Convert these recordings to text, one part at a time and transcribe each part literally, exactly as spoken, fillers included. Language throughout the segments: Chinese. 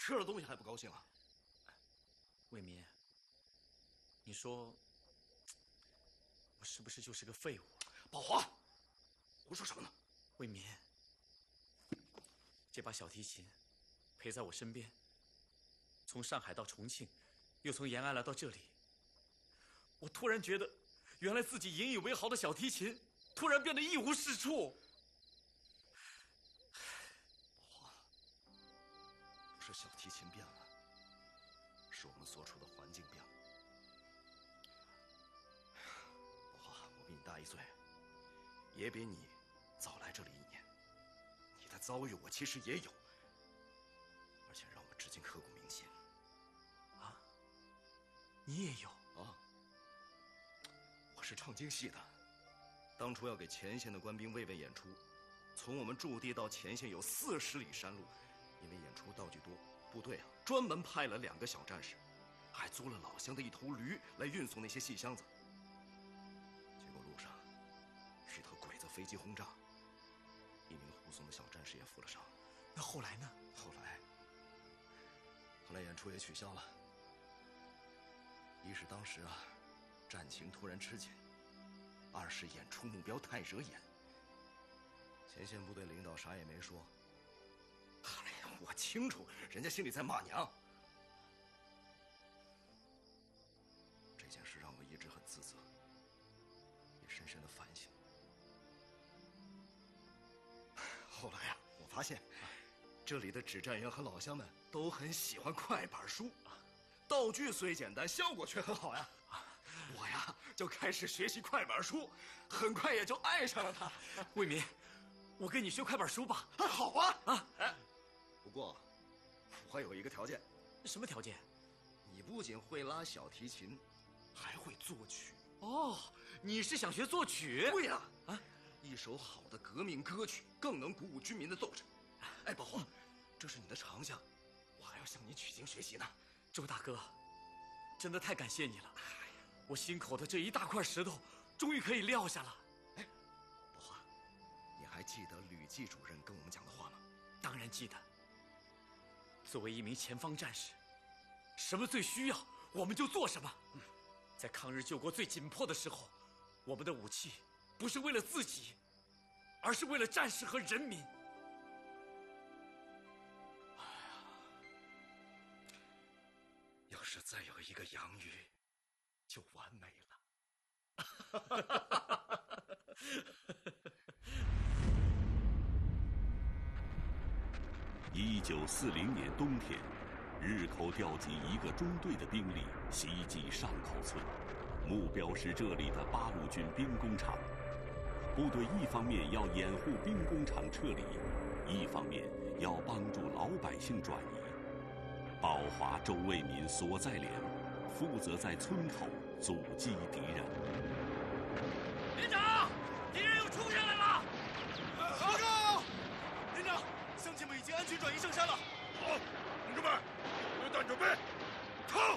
吃了东西还不高兴啊？ 卫民，你说我是不是就是个废物？ 宝华，胡说什么呢？ 卫民，这把小提琴陪在我身边，从上海到重庆，又从延安来到这里，我突然觉得，原来自己引以为豪的小提琴，突然变得一无是处。 宝华，不是小提琴变了，是我们所处的环境变了。宝华，我比你大一岁，也比你早来这里一年。你的遭遇我其实也有，而且让我至今刻骨铭心。 啊，你也有啊？我是唱京戏的，当初要给前线的官兵慰问演出，从我们驻地到前线有四十里山路，因为演出道具多，部队啊专门派了两个小战士，还租了老乡的一头驴来运送那些细箱子。结果路上遇到鬼子飞机轰炸，一名护送的小战士也负了伤。 那后来呢？ 后来，后来演出也取消了。一是当时啊，战情突然吃紧；二是演出目标太惹眼。前线部队领导啥也没说。哎呀，我清楚，人家心里在骂娘。这件事让我一直很自责，也深深的反省。后来啊，我发现，这里的指战员和老乡们都很喜欢快板书，道具虽简单，效果却很好呀。我呀，就开始学习快板书，很快也就爱上了它。 卫民，我跟你学快板书吧。 啊，好啊！啊，哎，不过我有一个条件。 什么条件？ 你不仅会拉小提琴，还会作曲。 哦，你是想学作曲？ 对呀！啊，一首好的革命歌曲更能鼓舞军民的斗志。哎，宝华，这是你的长项，我还要向你取经学习呢。 周大哥，真的太感谢你了。哎呀，我心口的这一大块石头终于可以撂下了。 哎，宝华，你还记得吕季主任跟我们讲的话吗？ 当然记得。作为一名前方战士，什么最需要我们就做什么。嗯，在抗日救国最紧迫的时候，我们的武器不是为了自己，而是为了战士和人民。 哎呀，要是再有一个杨宇，就完美了。 一九四零年冬天，日寇调集一个中队的兵力袭击上口村，目标是这里的八路军兵工厂。部队一方面要掩护兵工厂撤离，一方面要帮助老百姓转移。宝华、周卫民所在连负责在村口阻击敌人。 连长，敌人又冲下来了！ 报告，连长，乡亲们已经安全转移上山了。 好，同志们，榴弹准备，冲！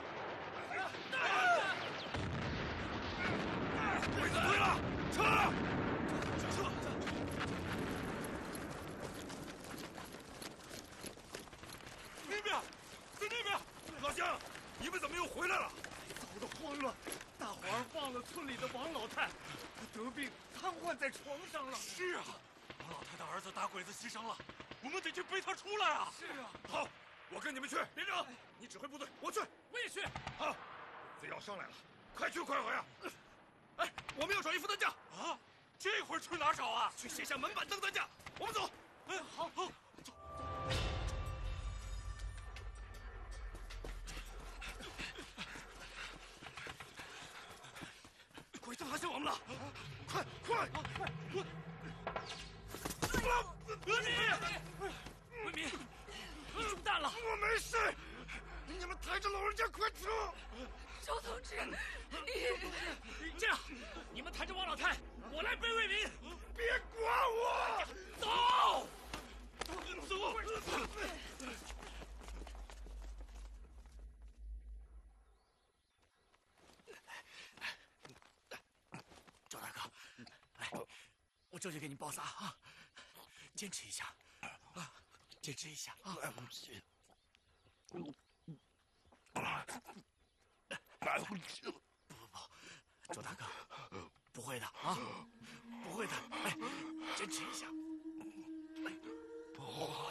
鬼子退了，撤！ 撤！ 那边，在那边，老乡，你们怎么又回来了？ 糟得慌了，大伙儿忘了村里的王老太，得病瘫痪在床上了。 是啊，王老太的儿子打鬼子牺牲了，我们得去背他出来啊！ 是啊， 好，我跟你们去。连长，你指挥部队，我去。 我也去。 好，鬼子要上来了，快去快回啊！ 哎，我们要找一副担架啊！这会儿去哪找啊？ 去卸下门板凳担架。我们走。 哎，好，好，走。 鬼子发现我们了！快快快！ 卫民，卫民，你中弹了！ 我没事，你们抬着老人家快走！ 周同志，你这样，你们抬着王老太，我来背卫民。 别管我， 走， 走！ 周大哥，来，我这就给你包扎啊，坚持一下啊，坚持一下啊。 周大哥，不会的啊，不会的，哎，坚持一下。 不慌，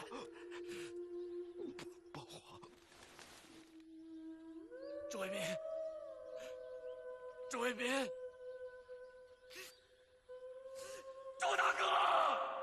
不慌。 周卫民，周卫民。